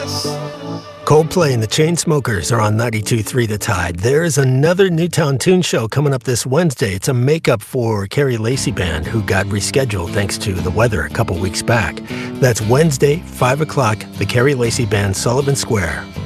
Coldplay and the Chainsmokers are on 92.3 The Tide. There's another Newtown Tune Show coming up this Wednesday. It's a makeup for Carrie Lacey Band, who got rescheduled thanks to the weather a couple weeks back. That's Wednesday, 5 o'clock, the Carrie Lacey Band, Sullivan Square.